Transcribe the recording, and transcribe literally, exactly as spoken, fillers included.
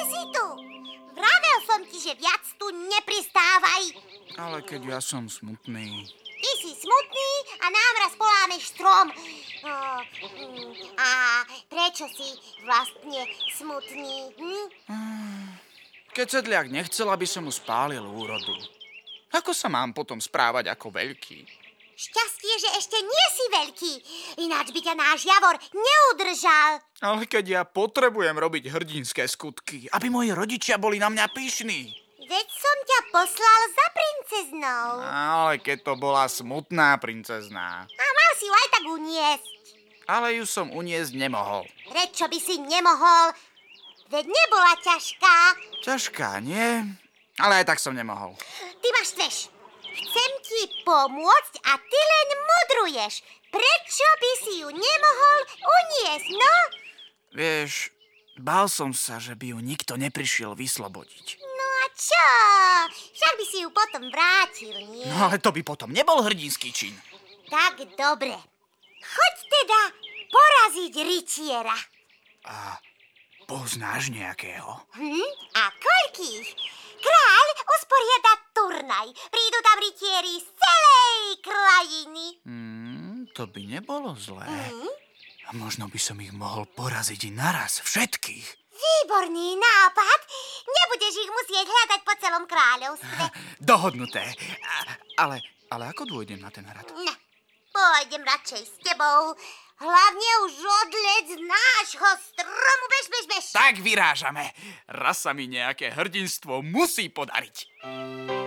si tu? Vravel som ti, že viac tu nepristávaj. Ale keď ja som smutný... Ty si smutný a nám raz polámeš strom. O, mm, a prečo si vlastne smutný? Hm? Keď sedliak nechcel, aby som mu spálil úrodu. Ako sa mám potom správať ako veľký? Šťastie, že ešte nie si veľký. Ináč by ťa náš Javor neudržal. Ale keď ja potrebujem robiť hrdinské skutky, aby moji rodičia boli na mňa pyšní. Veď som ťa poslal za princeznou. Ale keď to bola smutná princezná. A mal si ju aj tak uniesť. Ale ju som uniesť nemohol. Prečo by si nemohol? Veď nebola ťažká. Ťažká, nie? Ale aj tak som nemohol. Ty ma štveš. Chcem ti pomôcť a ty len mudruješ. Prečo by si ju nemohol uniesť, no? Vieš, bál som sa, že by ju nikto neprišiel vyslobodiť. No a čo? Však by si ju potom vrátil, nie? No ale to by potom nebol hrdinský čin. Tak dobre. Choď teda poraziť rytiera. A poznáš nejakého? Hm? A koľkých? Kráľ usporiada turnaj. Prídu tam rytieri z celej krajiny. Hmm, to by nebolo zlé. Hm? A možno by som ich mohol poraziť naraz, všetkých. Výborný nápad. Nebudeš ich musieť hľadať po celom kráľovstve. Dohodnuté. A, ale, ale ako dôjdem na ten hrad? No, pôjdem radšej s tebou. Hlavne už odleď z nášho stromu. Bež, bež, bež. Tak vyrážame. Raz sa mi nejaké hrdinstvo musí podariť.